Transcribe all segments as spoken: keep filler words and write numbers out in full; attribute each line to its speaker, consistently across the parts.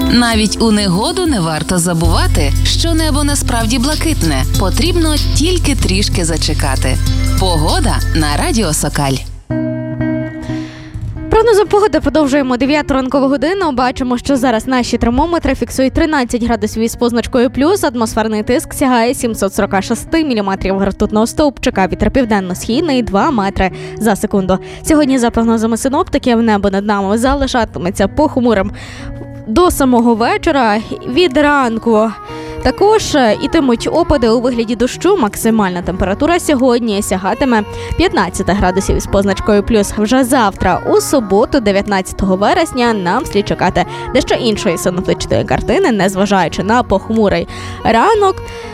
Speaker 1: Навіть у негоду не варто забувати, що небо насправді блакитне. Потрібно тільки трішки зачекати. Погода на Радіо Сокаль.
Speaker 2: Прогнозом погоди продовжуємо дев'яту ранкову годину. Бачимо, що зараз наші термометри фіксують тринадцять градусів із позначкою плюс. Атмосферний тиск сягає сімсот сорок шість міліметрів ртутного стовпчика. Вітер південно-східний два метри за секунду. Сьогодні, за прогнозами синоптиків, небо над нами залишатиметься похмурим до самого вечора. Від ранку також ітимуть опади у вигляді дощу. Максимальна температура сьогодні сягатиме п'ятнадцять градусів із позначкою плюс. Вже завтра, у суботу, дев'ятнадцятого вересня, нам слід чекати дещо іншої синоптичної картини, незважаючи на похмурий ранок.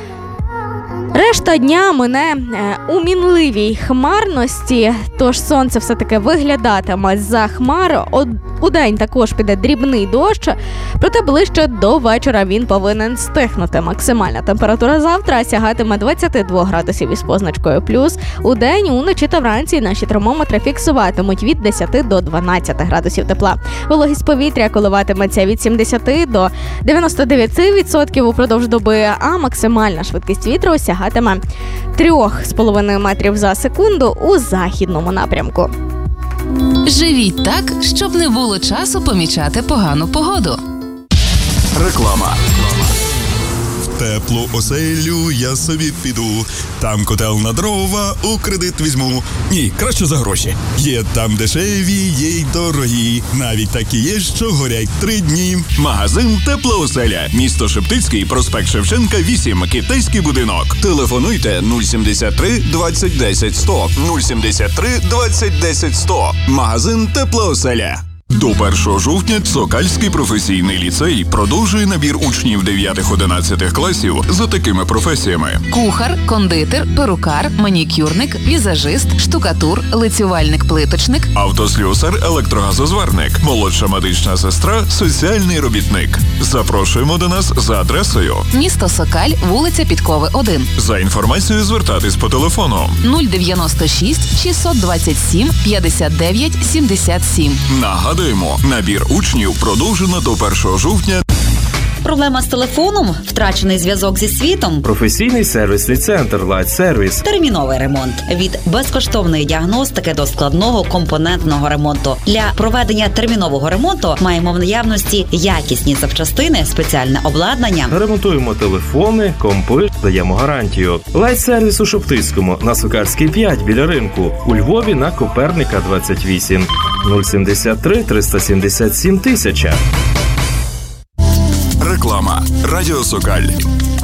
Speaker 2: Решта дня мине у мінливій хмарності, тож сонце все-таки виглядатиме за хмар. У день також піде дрібний дощ, проте ближче до вечора він повинен стихнути. Максимальна температура завтра сягатиме двадцять два градусів із позначкою плюс. У день, уночі та вранці наші термометри фіксуватимуть від десяти до дванадцяти градусів тепла. Вологість повітря коливатиметься від сімдесяти до дев'яноста дев'яти відсотків упродовж доби, а максимальна швидкість вітру сягатиме трьох з половиною метрів за секунду у західному напрямку.
Speaker 1: Живіть так, щоб не було часу помічати погану погоду.
Speaker 3: Реклама. В теплу оселю я собі піду. Там котел на дрова у кредит візьму. Ні, краще за гроші. Є там дешеві, є й дорогі. Навіть такі є, що горять три дні. Магазин «Тепла оселя». Місто Шептицький, проспект Шевченка, вісім. Китайський будинок. Телефонуйте нуль сімдесят три двадцять десять сто. нуль сімдесят три двадцять десять сто. Магазин «Тепла оселя». До першого жовтня Сокальський професійний ліцей продовжує набір учнів дев'ятих-одинадцятих класів за такими професіями:
Speaker 1: кухар, кондитер, перукар, манікюрник, візажист, штукатур, лицювальник-плиточник,
Speaker 3: автослюсар, електрогазозварник, молодша медична сестра, соціальний робітник. Запрошуємо до нас за адресою:
Speaker 1: місто Сокаль, вулиця Підкови, один.
Speaker 3: За інформацією звертатись по телефону
Speaker 1: нуль дев'яносто шість шістсот двадцять сім п'ятдесят дев'ять сімдесят сім.
Speaker 3: Нагадуємо, набір учнів продовжено до першого жовтня.
Speaker 4: Проблема з телефоном? Втрачений зв'язок зі світом?
Speaker 5: Професійний сервісний центр Light Service.
Speaker 4: Терміновий ремонт. Від безкоштовної діагностики до складного компонентного ремонту. Для проведення термінового ремонту маємо в наявності якісні запчастини, спеціальне обладнання.
Speaker 5: Ремонтуємо телефони, компи, даємо гарантію. Light Service у Шептицькому, на Сокальській п'ять біля ринку. У Львові на Коперника двадцять вісім. нуль сімдесят три триста сімдесят сім тисяча.
Speaker 3: Реклама. Радіо Сокаль.